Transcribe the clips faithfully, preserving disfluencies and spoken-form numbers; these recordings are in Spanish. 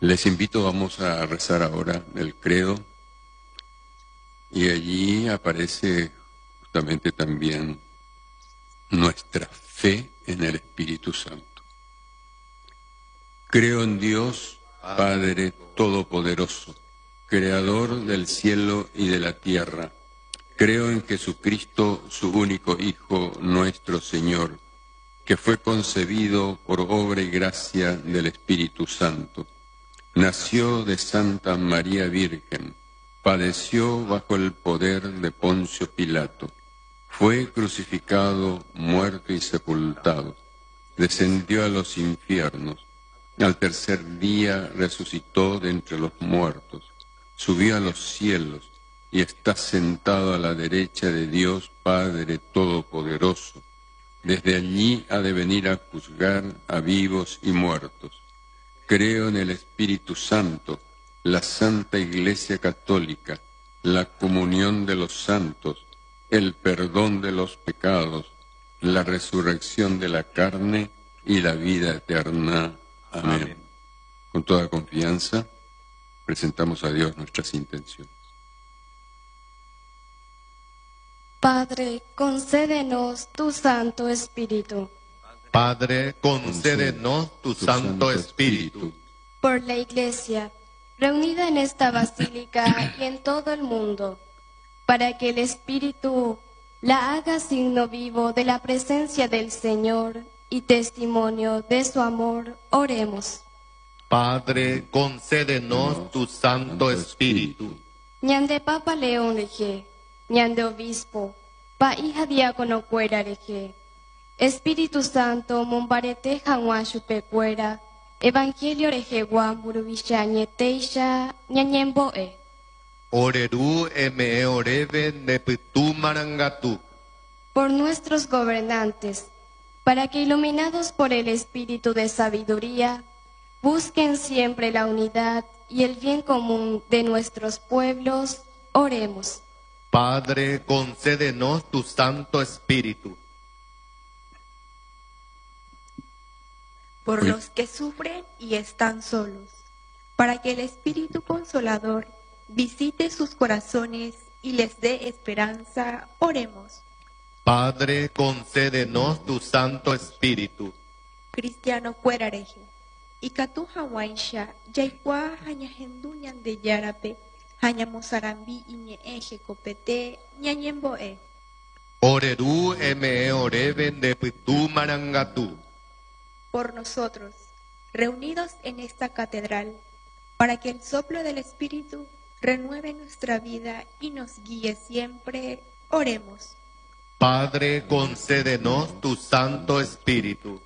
Les invito, vamos a rezar ahora el credo, y allí aparece justamente también nuestra fe en el Espíritu Santo. Creo en Dios, Padre Todopoderoso, Creador del cielo y de la tierra. Creo en Jesucristo, su único Hijo, nuestro Señor, que fue concebido por obra y gracia del Espíritu Santo. Nació de Santa María Virgen, padeció bajo el poder de Poncio Pilato, fue crucificado, muerto y sepultado, descendió a los infiernos, al tercer día resucitó de entre los muertos, subió a los cielos y está sentado a la derecha de Dios Padre Todopoderoso. Desde allí ha de venir a juzgar a vivos y muertos. Creo en el Espíritu Santo, la Santa Iglesia Católica, la comunión de los santos, el perdón de los pecados, la resurrección de la carne y la vida eterna. Amén. Amén. Con toda confianza, presentamos a Dios nuestras intenciones. Padre, concédenos tu Santo Espíritu. Padre, concédenos tu Santo Espíritu. Por la Iglesia, reunida en esta basílica y en todo el mundo, para que el Espíritu la haga signo vivo de la presencia del Señor y testimonio de su amor, oremos. Padre, concédenos tu Santo Espíritu. Ñande Papa León Reje, Ñande Obispo, Pa hija diácono cuera Reje, Espíritu Santo mombarete janwa chupecuera, Evangelio Reje guamburubichañe teisha ñañemboe. Oreru eme oreve nepitu marangatu. Por nuestros gobernantes, para que iluminados por el Espíritu de sabiduría, busquen siempre la unidad y el bien común de nuestros pueblos, oremos. Padre, concédenos tu Santo Espíritu. Por los que sufren y están solos, para que el Espíritu Consolador visite sus corazones y les dé esperanza, oremos. Padre, concédenos tu Santo Espíritu. Cristiano cuerareje, y katu hawainsha, yaikwa hañahendu ñande yarape, hañamosarambi iñe eje copete, ñañemboe. Oreru eme oreve nepitu marangatu. Por nosotros, reunidos en esta catedral, para que el soplo del Espíritu renueve nuestra vida y nos guíe siempre, oremos. Padre, concédenos tu Santo Espíritu.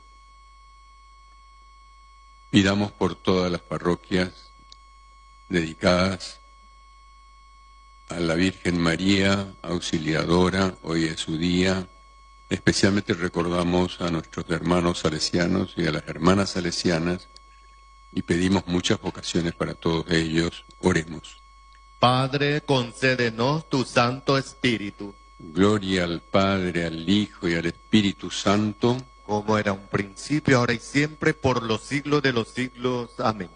Pidamos por todas las parroquias dedicadas a la Virgen María Auxiliadora, hoy es su día. Especialmente recordamos a nuestros hermanos salesianos y a las hermanas salesianas y pedimos muchas vocaciones para todos ellos. Oremos. Padre, concédenos tu Santo Espíritu. Gloria al Padre, al Hijo y al Espíritu Santo, como era un principio, ahora y siempre, por los siglos de los siglos. Amén.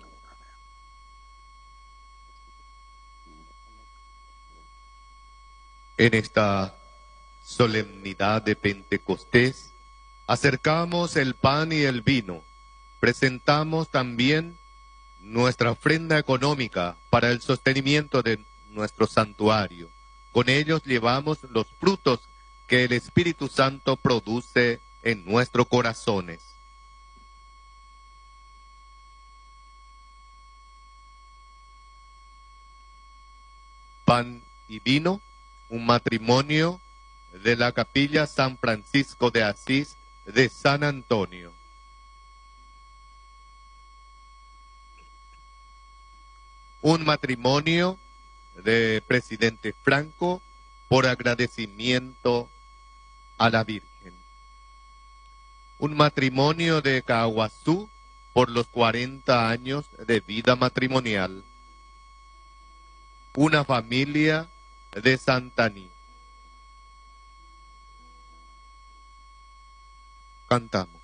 En esta solemnidad de Pentecostés, acercamos el pan y el vino. Presentamos también nuestra ofrenda económica para el sostenimiento de nuestro santuario. Con ellos llevamos los frutos que el Espíritu Santo produce en nuestros corazones. Pan y vino, un matrimonio de la Capilla San Francisco de Asís de San Antonio. Un matrimonio de presidente Franco por agradecimiento a la Virgen. Un matrimonio de Caguazú por los cuarenta años de vida matrimonial. Una familia de Santaní. Cantamos.